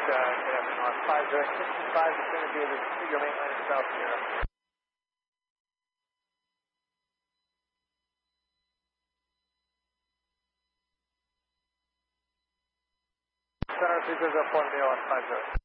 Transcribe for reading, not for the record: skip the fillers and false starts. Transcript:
on 5065, descending via the Studio mainland in South Sierra. Center 300 point on 50.